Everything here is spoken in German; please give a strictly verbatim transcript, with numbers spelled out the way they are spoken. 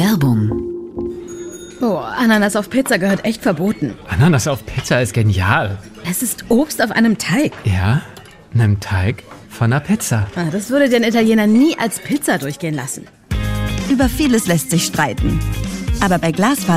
Werbung. Oh, Ananas auf Pizza gehört echt verboten. Ananas auf Pizza ist genial. Es ist Obst auf einem Teig. Ja, einem Teig von einer Pizza. Ah, das würde den Italiener nie als Pizza durchgehen lassen. Über vieles lässt sich streiten. Aber bei Glasfaser